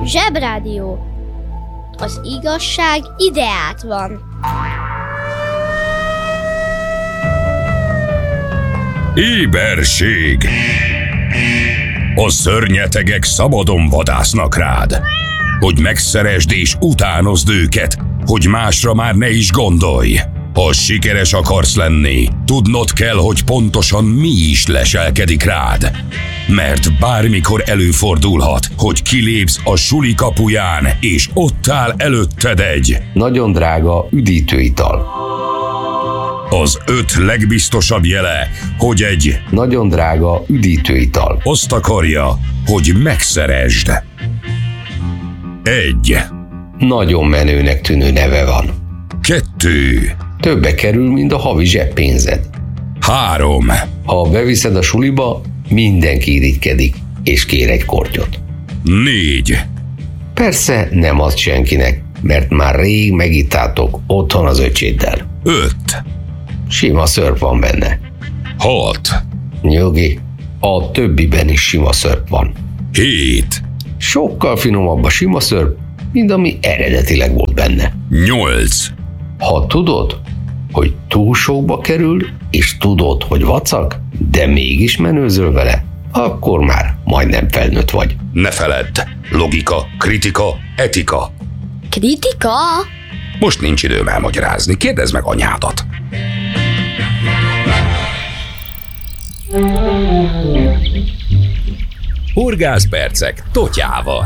Zsebrádió. Az igazság ideát van. Éberség! A szörnyetegek szabadon vadásznak rád, hogy megszeresd és utánozd őket, hogy másra már ne is gondolj. Ha sikeres akarsz lenni, tudnod kell, hogy pontosan mi is leselkedik rád. Mert bármikor előfordulhat, hogy kilépsz a suli kapuján, és ott áll előtted egy nagyon drága üdítőital. Az 5 legbiztosabb jele, hogy egy nagyon drága üdítőital. azt akarja, hogy megszeresd. 1. Nagyon menőnek tűnő neve van. 2. Többe kerül, mint a havi zseppénzed. 3. Ha beviszed a suliba, mindenki irigykedik, és kér egy kortyot. 4. Persze nem ad senkinek, mert már rég megittátok otthon az öcséddel. 5. Sima szörp van benne. 6. Nyugi, a többiben is sima szörp van. 7. Sokkal finomabb a sima szörp, mint ami eredetileg volt benne. 8. Ha tudod, hogy túl sokba kerül, és tudod, hogy vacak, de mégis menőzöl vele, akkor már majdnem felnőtt vagy. Ne feledd! Logika, kritika, etika. Kritika? Most nincs időm elmagyarázni, kérdezd meg anyádat. Horgászpercek Totyával.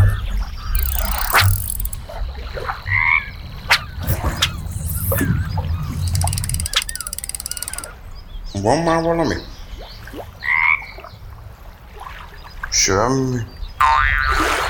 Van már valami? Semmi.